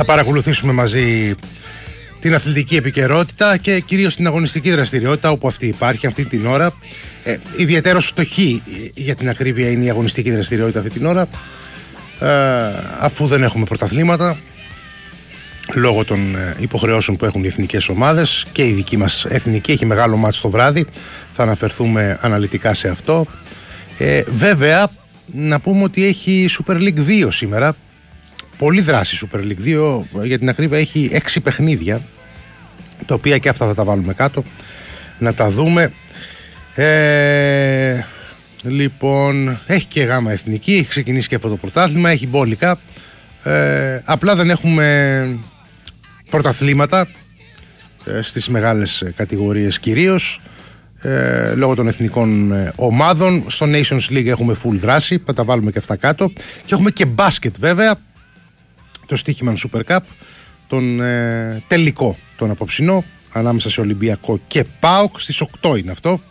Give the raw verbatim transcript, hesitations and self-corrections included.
Θα παρακολουθήσουμε μαζί την αθλητική επικαιρότητα και κυρίως την αγωνιστική δραστηριότητα όπου αυτή υπάρχει αυτή την ώρα. Ε, ιδιαίτερος φτωχή για την ακρίβεια είναι η αγωνιστική δραστηριότητα αυτή την ώρα, ε, αφού δεν έχουμε πρωταθλήματα λόγω των υποχρεώσεων που έχουν οι εθνικές ομάδες, και η δική μας εθνική έχει μεγάλο μάτς το βράδυ, θα αναφερθούμε αναλυτικά σε αυτό. Ε, βέβαια να πούμε ότι έχει Super League δύο σήμερα, πολύ δράση Super League δύο, για την ακρίβεια έχει έξι παιχνίδια, τα οποία και αυτά θα τα βάλουμε κάτω να τα δούμε. Ε, λοιπόν, έχει και γάμα εθνική, έχει ξεκινήσει και αυτό το πρωτάθλημα, έχει μπόλικα, ε, απλά δεν έχουμε πρωταθλήματα ε, στις μεγάλες κατηγορίες κυρίως, ε, λόγω των εθνικών ε, ομάδων. Στο Nations League έχουμε full δράση, θα τα βάλουμε και αυτά κάτω, και έχουμε και μπάσκετ βέβαια, το Στοίχημαν Super Cup, τον ε, τελικό, τον απόψινό, ανάμεσα σε Ολυμπιακό και ΠΑΟΚ, στις οκτώ είναι αυτό.